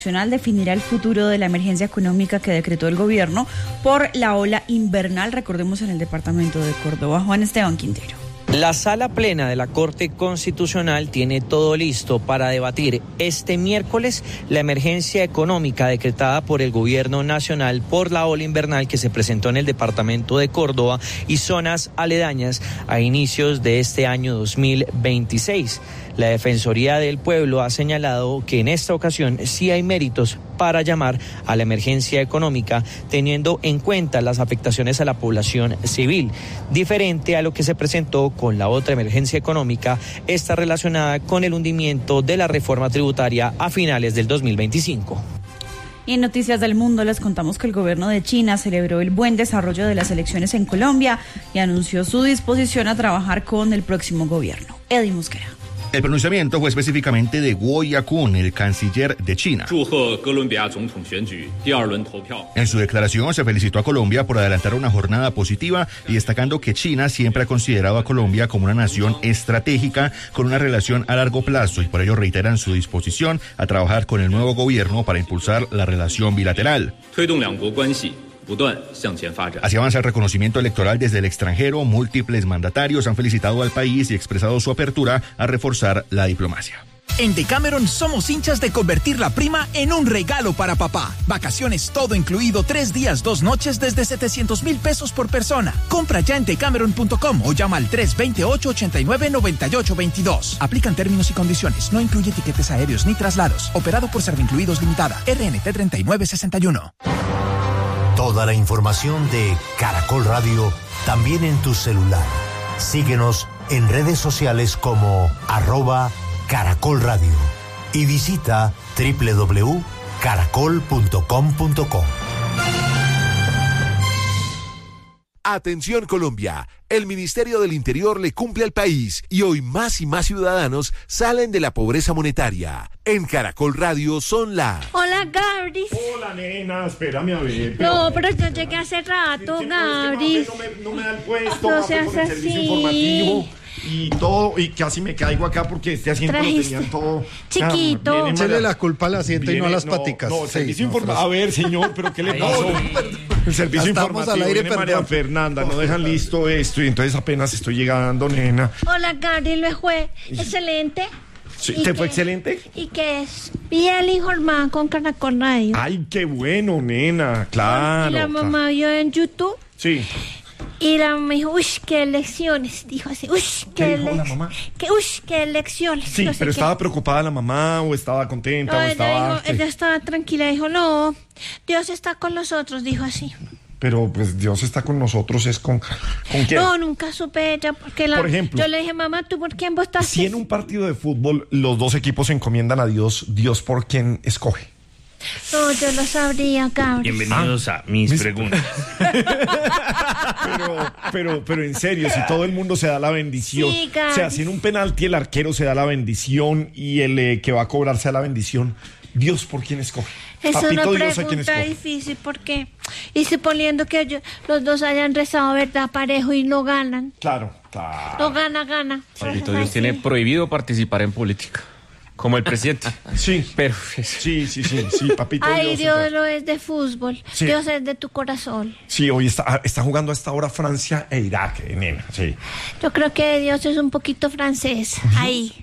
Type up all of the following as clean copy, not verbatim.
Definirá el futuro de la emergencia económica que decretó el gobierno por la ola invernal, recordemos, en el departamento de Córdoba. Juan Esteban Quintero. La sala plena de la Corte Constitucional tiene todo listo para debatir este miércoles la emergencia económica decretada por el gobierno nacional por la ola invernal que se presentó en el departamento de Córdoba y zonas aledañas a inicios de este año 2026. La Defensoría del Pueblo ha señalado que en esta ocasión sí hay méritos para llamar a la emergencia económica, teniendo en cuenta las afectaciones a la población civil, diferente a lo que se presentó con la otra emergencia económica, esta relacionada con el hundimiento de la reforma tributaria a finales del 2025. Y en Noticias del Mundo les contamos que el gobierno de China celebró el buen desarrollo de las elecciones en Colombia y anunció su disposición a trabajar con el próximo gobierno. Eddie Mosquera. El pronunciamiento fue específicamente de Guo Yakun, el canciller de China. En su declaración se felicitó a Colombia por adelantar una jornada positiva y destacando que China siempre ha considerado a Colombia como una nación estratégica con una relación a largo plazo y por ello reiteran su disposición a trabajar con el nuevo gobierno para impulsar la relación bilateral. Así avanza el reconocimiento electoral desde el extranjero. Múltiples mandatarios han felicitado al país y expresado su apertura a reforzar la diplomacia. En Decameron somos hinchas de convertir la prima en un regalo para papá. Vacaciones todo incluido, 3 días, 2 noches desde 700,000 pesos por persona. Compra ya en decameron.com o llama al 328-89-9822. Aplican términos y condiciones. No incluye tiquetes aéreos ni traslados. Operado por Servincluidos Limitada. RNT 3961. Toda la información de Caracol Radio también en tu celular. Síguenos en redes sociales como @Caracol Radio y visita www.caracol.com.co. Atención Colombia, el Ministerio del Interior le cumple al país y hoy más y más ciudadanos salen de la pobreza monetaria. En Caracol Radio son las... Hola Gabris. Hola nena, espérame a ver. No, pero yo llegué hace rato, Gabris. No me da el puesto, no seas por el así. servicio informativo. Y todo, y casi me caigo acá porque este asiento lo tenían todo chiquito. Échale la culpa al asiento y no a las paticas. No, el servicio informativo. A ver, señor, pero ¿qué le pasó? El servicio informativo al aire, María Fernanda, no dejan listo esto y entonces apenas estoy llegando, nena. Hola, Gary, lo fue excelente. Sí, ¿te fue excelente? Y que es bien informada con Caracol Radio. Ay, qué bueno, nena, claro. Y la mamá vio en YouTube. Sí. Y la mamá dijo, uy, qué elecciones. Dijo así, uy, qué mamá. Qué elecciones. Sí, no sé, pero ¿estaba preocupada la mamá o estaba contenta o estaba...? Ella estaba tranquila, dijo, no, Dios está con nosotros, dijo así. Pero pues Dios está con nosotros, ¿es con quién? No, nunca supe ella, porque por ejemplo, yo le dije, mamá, ¿tú por quién votaste? Si en un partido de fútbol los dos equipos se encomiendan a Dios, ¿Dios por quién escoge? No, yo lo sabría, cabrón. Bienvenidos a mis preguntas. pero en serio, si todo el mundo se da la bendición, sí, o sea, si en un penalti el arquero se da la bendición y el que va a cobrar se da la bendición, ¿Dios por quién escoge? Es Papito una Dios, ¿a quién pregunta escoge? difícil porque, y suponiendo que los dos hayan rezado verdad parejo y no ganan. Claro. No gana. Papito Dios tiene prohibido participar en política. Como el presidente. Sí. Pero sí, papito Dios. Ay, Dios no es de fútbol. Sí. Dios es de tu corazón. Sí, hoy está jugando a esta hora Francia e Irak, nena. Sí. Yo creo que Dios es un poquito francés. Ahí.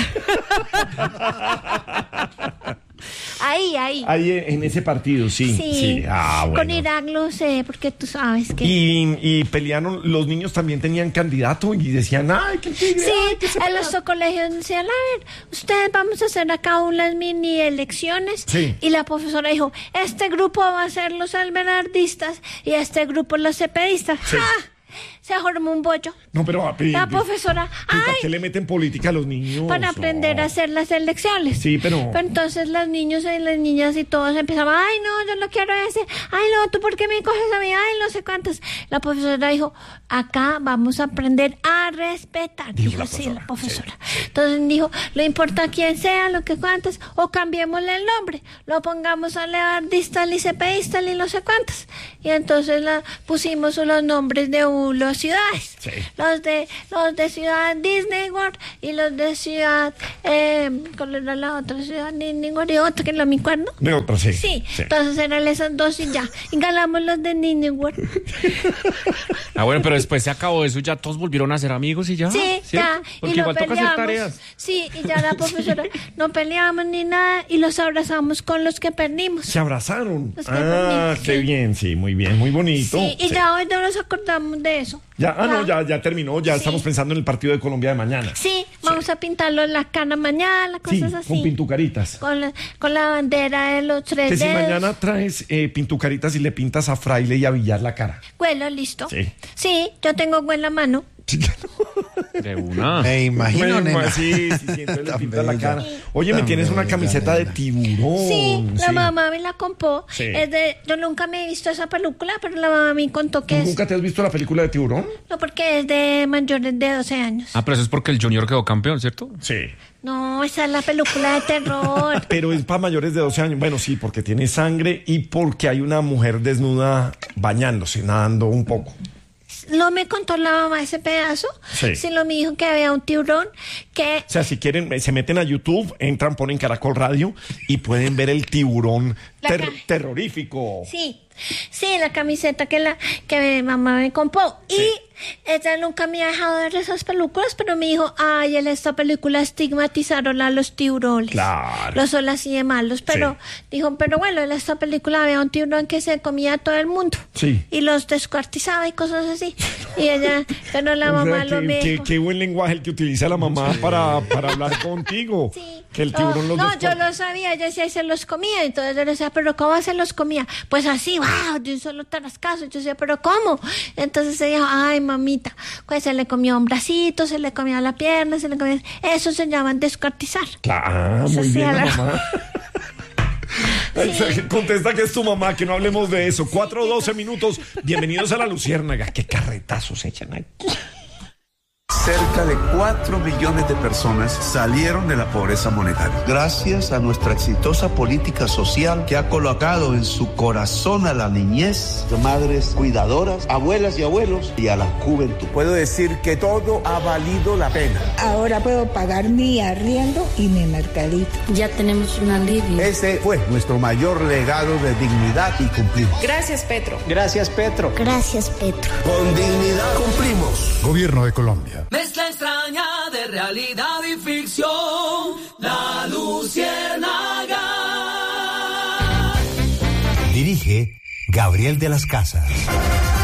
Ahí en ese partido, sí. Bueno. Con Irak lo sé, porque tú sabes que... Y pelearon, los niños también tenían candidato y decían, ay, qué tigre. Sí, en los colegios decían, a ver, ustedes vamos a hacer acá unas mini elecciones. Sí. Y la profesora dijo, este grupo va a ser los alberardistas y este grupo los cepedistas. Sí. ¡Ja! Se formó un bollo. No, pero la profesora, ¿para qué le meten política a los niños? Para aprender a hacer las elecciones. Sí, pero entonces los niños y las niñas y todos empezaban, ay, no, yo no quiero ese. Ay, no, ¿tú por qué me coges a mí? Ay, no sé cuántas. La profesora dijo, acá vamos a aprender a respetar. Dijo así la profesora. Sí. Entonces dijo, lo importa quién sea, lo que cuántas, o cambiémosle el nombre. Lo pongamos a levardista, licepedista, y no sé cuántas. Y entonces pusimos los nombres de los ciudades. Sí. Los de Ciudad Disney World y los de Ciudad... ¿cuál era la otra ciudad? Disney World y otra que no me acuerdo. De otra, sí. Sí, entonces eran esas dos y ya. Y ganamos los de Disney World. Bueno, pero después se acabó eso, ya todos volvieron a ser amigos y ya. Sí, ¿cierto? ya. Porque y igual lo toca hacer peleamos. tareas. Sí, y ya la profesora, no peleamos ni nada y los abrazamos con los que perdimos. Se abrazaron. Los que perdimos, Qué sí. bien, sí, muy bien, muy bonito. Sí, y ya hoy no nos acordamos de eso. Ya terminó, ya Sí. estamos pensando en el partido de Colombia de mañana. Sí, vamos a pintarlo en la cara mañana, Sí, cosas así. con pintucaritas. Con la bandera de los tres Que si dedos. mañana traes pintucaritas y le pintas a Fraile y a Villar la cara. Bueno, listo. Sí. Sí, yo tengo buena mano. De una. Me imagino, nena. Sí, siempre le Tan pintas la bella. cara. Oye, me Tan tienes una bella, camiseta de nena. tiburón. Sí, la mamá me la compró. Sí. Yo nunca me he visto esa película, pero la mamá me contó ¿Tú que es... nunca te has visto la película de tiburón? No, porque es de mayores de 12 años. Pero eso es porque el Junior quedó campeón, ¿cierto? Sí. No, esa es la película de terror. Pero es para mayores de 12 años. Bueno, sí, porque tiene sangre y porque hay una mujer desnuda bañándose, nadando un poco. ¿No me contó la mamá ese pedazo? Sí. Sí, lo me dijo que había un tiburón que... O sea, si quieren, se meten a YouTube, entran, ponen Caracol Radio y pueden ver el tiburón terrorífico. Sí, la camiseta que mi mamá me compró. Sí. Y ella nunca me ha dejado ver esas películas, pero me dijo, ay, en esta película estigmatizaron a los tiburones. Claro. Los son así de malos. Pero dijo, pero bueno, en esta película había un tiburón que se comía a todo el mundo. Sí. Y los descuartizaba y cosas así. Y ella, pero la mamá lo me dijo. Qué buen lenguaje el que utiliza la mamá para hablar contigo. Sí. Que el tiburón los No, yo lo sabía, ella decía, se los comía. Entonces yo decía, pero ¿cómo se los comía? Pues así, wow, de un solo tarascazo. Yo decía, pero ¿cómo? Entonces ella dijo, ay, mamita, pues se le comió un bracito, se le comía la pierna, se le comía... Eso se llama descuartizar. Claro, muy Sí, bien la la- mamá. Contesta que es tu mamá, que no hablemos de eso. 4:12 minutos. Bienvenidos a La Luciérnaga. Qué carretazos echan ahí. Cerca de 4 millones de personas salieron de la pobreza monetaria. Gracias a nuestra exitosa política social que ha colocado en su corazón a la niñez, madres cuidadoras, abuelas y abuelos y a la juventud. Puedo decir que todo ha valido la pena. Ahora puedo pagar mi arriendo y mi mercadito. Ya tenemos un alivio. Ese fue nuestro mayor legado de dignidad y cumplimos. Gracias, Petro. Gracias, Petro. Gracias, Petro. Con dignidad cumplimos. Gobierno de Colombia. Mezcla extraña de realidad y ficción, La Luciérnaga. Dirige Gabriel de las Casas.